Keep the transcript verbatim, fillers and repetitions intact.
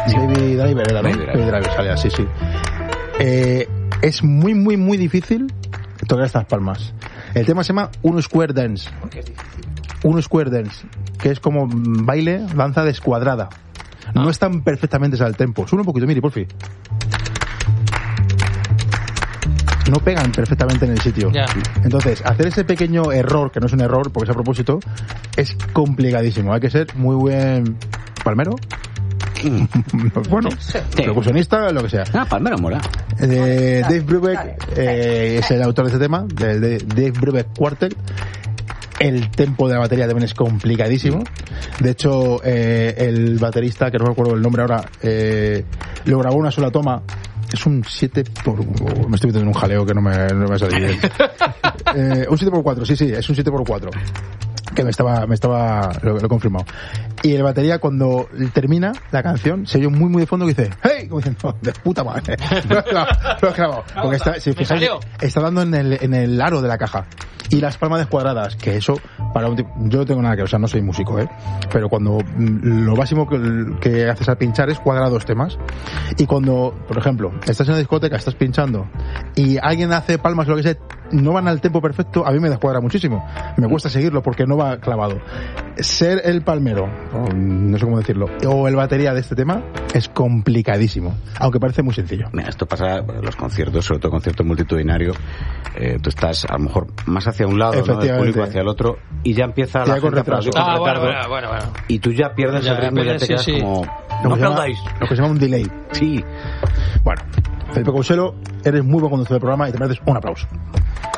Baby Driver era, ¿no? Baby Driver. Baby Driver salía, sí, sí. Eh, es muy, muy, muy difícil tocar estas palmas. El tema se llama Un Square Dance. ¿Por qué es difícil? Un Square Dance, que es como baile, danza descuadrada. No están perfectamente al tempo. Sube un poquito, mire, por fin. No pegan perfectamente en el sitio. Ya. Entonces, hacer ese pequeño error, que no es un error porque es a propósito, es complicadísimo. Hay que ser muy buen palmero. Bueno, Sí. percusionista, lo que sea. Ah, Palmero mola. Eh, Dave Brubeck eh, es el autor de este tema, del de Dave Brubeck Quartet. El tempo de la batería también es complicadísimo. De hecho, eh, el baterista, que no me acuerdo el nombre ahora, eh, lo grabó una sola toma. Es un siete por... Me estoy metiendo en un jaleo que no me, no me va a salir bien. eh, un siete por cuatro, sí, sí, es un siete por cuatro. Que me estaba, me estaba, lo, lo he confirmado. Y el batería, cuando termina la canción, se oye muy, muy de fondo que dice, ¡hey! Como diciendo, de puta madre. Lo he grabado, lo he grabado. Porque está, si fijáis, salió. está dando en el, en el aro de la caja. Y las palmas descuadradas, que eso, para un tipo, yo no tengo nada que, o sea, no soy músico, ¿eh? Pero cuando, mm, lo básico que, que haces al pinchar es cuadrar dos temas. Y cuando, por ejemplo, estás en una discoteca, estás pinchando, y alguien hace palmas o lo que sea, no van al tempo perfecto, a mí me descuadra muchísimo. Me cuesta seguirlo porque no va clavado. Ser el palmero, o no sé cómo decirlo, o el batería de este tema, es complicadísimo. Aunque parece muy sencillo. Mira, esto pasa en los conciertos, sobre todo conciertos multitudinarios. Eh, tú estás a lo mejor más hacia un lado, ¿no? Del público hacia el otro, y ya empieza Ya la con gente a retraso. aplaudir Ah, con bueno, retardo, bueno, bueno, bueno. y tú ya pierdes Ya, el ritmo y ya te sí, quedas sí. como... Lo No que, se llama, aplaudáis. lo que se llama un delay. Sí. Bueno, Felipe Couselo, eres muy buen conductor del programa y te mereces un aplauso.